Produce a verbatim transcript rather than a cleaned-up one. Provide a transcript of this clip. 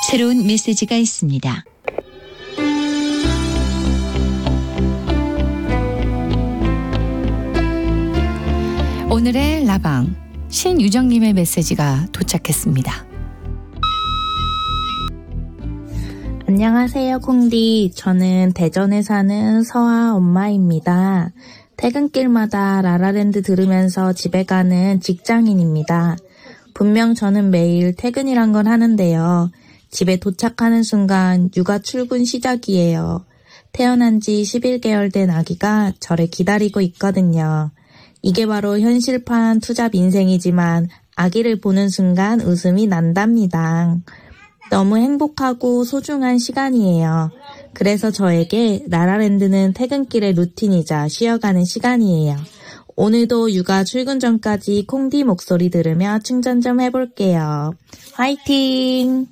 새로운 메시지가 있습니다. 오늘의 라방 신유정님의 메시지가 도착했습니다. 안녕하세요, 콩디. 저는 대전에 사는 서아 엄마입니다. 퇴근길마다 라라랜드 들으면서 집에 가는 직장인입니다. 분명 저는 매일 퇴근이란 걸 하는데요. 집에 도착하는 순간 육아 출근 시작이에요. 태어난 지 십일 개월 된 아기가 저를 기다리고 있거든요. 이게 바로 현실판 투잡 인생이지만 아기를 보는 순간 웃음이 난답니다. 너무 행복하고 소중한 시간이에요. 그래서 저에게 라라랜드는 퇴근길의 루틴이자 쉬어가는 시간이에요. 오늘도 육아 출근 전까지 콩디 목소리 들으며 충전 좀 해볼게요. 화이팅!